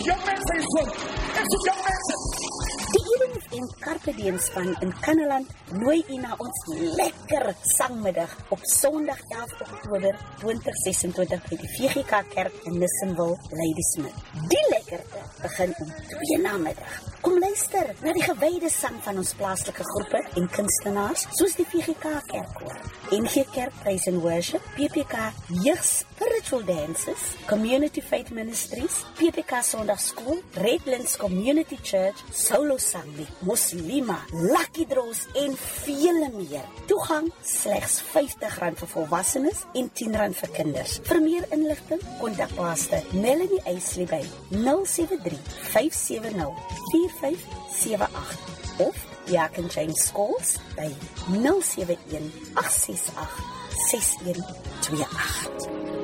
jong mense hier so. Ek soek jong mense. Die Eden en Carpe Diem span in Kannaland nooi u na ons lekker sangmiddag op Sondag 11 Oktober 2026 by die VGK Kerk in Nissenwil, Ladysmith. Die lekkerte begin om 2 namiddag. Kom luister na die gewyde sang van ons plaaslike groepe en kunstenaars soos die VGK Kerkkoor, NG Kerk Praise and Worship, PPK Jeug Spiritual Dances, Community Faith Ministries, PPK Sondagskool, Redlands Community Church, Solo Sangli, Muslima, Lucky Draws en vele meer. Toegang slegs R50 vir volwassenes en R10 vir kinders. Vir meer inligting, kontak Pastor Melanie Eisley by 073 570 4578 of Jack and James Scholes by 071 868 6128.